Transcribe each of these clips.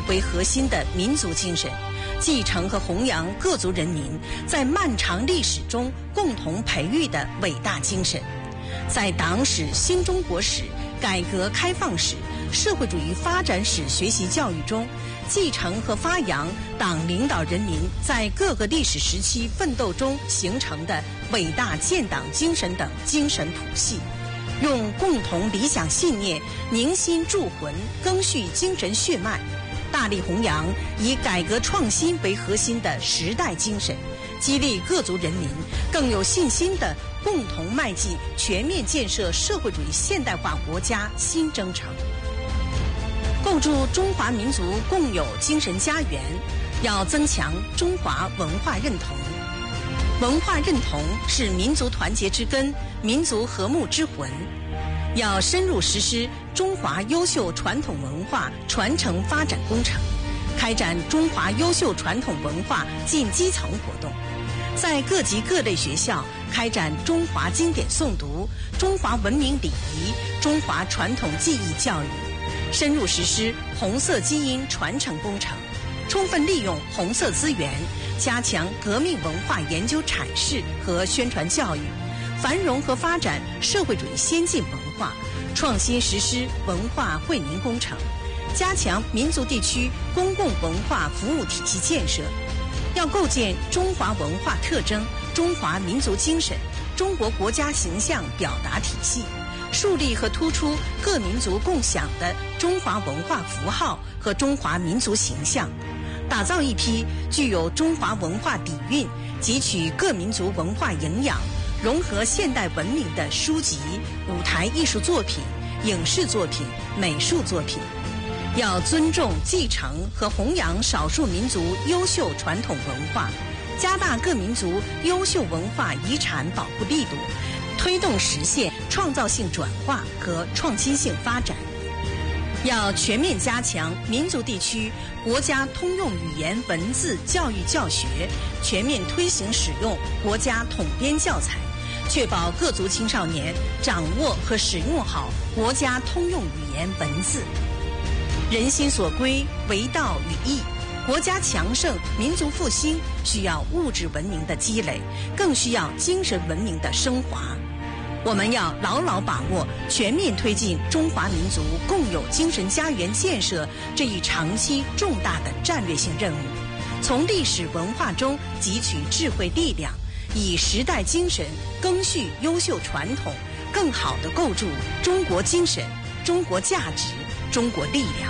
为核心的民族精神，继承和弘扬各族人民在漫长历史中共同培育的伟大精神，在党史、新中国史、改革开放史、社会主义发展史学习教育中，继承和发扬党领导人民在各个历史时期奋斗中形成的伟大建党精神等精神谱系，用共同理想信念凝心铸魂，赓续精神血脉，大力弘扬以改革创新为核心的时代精神，激励各族人民更有信心地共同迈进全面建设社会主义现代化国家新征程。构筑中华民族共有精神家园，要增强中华文化认同。文化认同是民族团结之根，民族和睦之魂。要深入实施中华优秀传统文化传承发展工程，开展中华优秀传统文化进基层活动，在各级各类学校开展中华经典诵读、中华文明礼仪、中华传统技艺教育，深入实施红色基因传承工程，充分利用红色资源，加强革命文化研究阐释和宣传教育，繁荣和发展社会主义先进文化，创新实施文化惠民工程，加强民族地区公共文化服务体系建设。要构建中华文化特征、中华民族精神、中国国家形象表达体系，树立和突出各民族共享的中华文化符号和中华民族形象，打造一批具有中华文化底蕴、汲取各民族文化营养、融合现代文明的书籍、舞台艺术作品、影视作品、美术作品。要尊重、继承和弘扬少数民族优秀传统文化，加大各民族优秀文化遗产保护力度，推动实现创造性转化和创新性发展。要全面加强民族地区国家通用语言文字教育教学，全面推行使用国家统编教材，确保各族青少年掌握和使用好国家通用语言文字。人心所归，为道与义。国家强盛、民族复兴需要物质文明的积累，更需要精神文明的升华。我们要牢牢把握全面推进中华民族共有精神家园建设这一长期重大的战略性任务，从历史文化中汲取智慧力量，以时代精神赓续优秀传统，更好地构筑中国精神、中国价值、中国力量。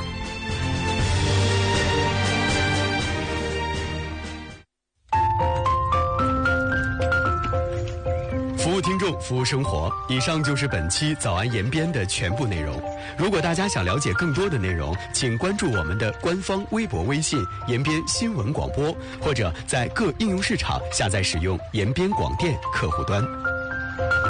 服务听众，服务生活。以上就是本期早安延边的全部内容。如果大家想了解更多的内容，请关注我们的官方微博、微信延边新闻广播，或者在各应用市场下载使用延边广电客户端。